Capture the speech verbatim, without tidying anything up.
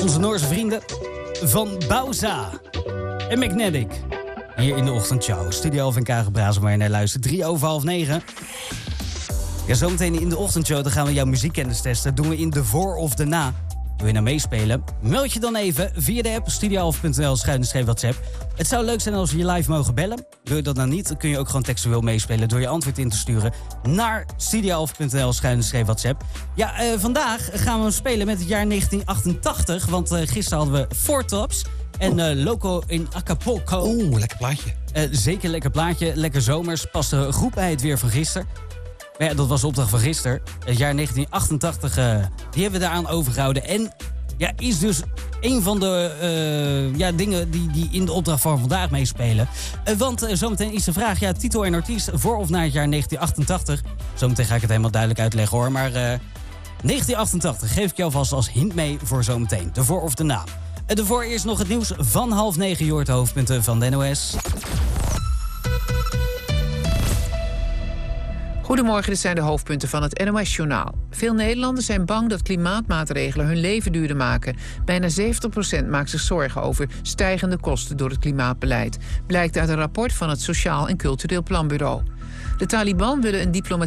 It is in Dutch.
Onze Noorse vrienden van Bauza en Magnetic. Hier in de ochtendshow. Studio van Kagenbrazen, waar je naar luistert. Drie over half negen. Ja, zometeen in de ochtendshow dan gaan we jouw muziekkennis testen. Doen we in de voor of de na. Wil je nou meespelen? Meld je dan even via de app studioalf punt n l schuine streep WhatsApp. Het zou leuk zijn als we je live mogen bellen. Wil je dat nou niet, dan kun je ook gewoon textueel meespelen door je antwoord in te sturen naar studioalf punt n l schuine streep WhatsApp. Ja, uh, vandaag gaan we spelen met het jaar negentien achtentachtig. Want uh, gisteren hadden we Four Tops en uh, Loco in Acapulco. Oeh, lekker plaatje. Uh, zeker lekker plaatje, lekker zomers. Past uh, goed bij het weer van gisteren. Maar ja, dat was de opdracht van gisteren. Het jaar negentien achtentachtig, uh, die hebben we daaraan overgehouden. En ja, is dus een van de uh, ja, dingen die, die in de opdracht van vandaag meespelen. Uh, want uh, zometeen is de vraag, ja, titel en artiest voor of na het jaar negentien achtentachtig. Zometeen ga ik het helemaal duidelijk uitleggen hoor. Maar uh, negentien achtentachtig geef ik jou vast als hint mee voor zometeen. De voor of de na. Uh, de voor eerst nog het nieuws van half negen. Je hoort de hoofdpunten van de N O S. Goedemorgen, dit zijn de hoofdpunten van het N O S-journaal. Veel Nederlanders zijn bang dat klimaatmaatregelen hun leven duurder maken. Bijna zeventig procent maakt zich zorgen over stijgende kosten door het klimaatbeleid. Blijkt uit een rapport van het Sociaal en Cultureel Planbureau. De Taliban willen een diplomatiek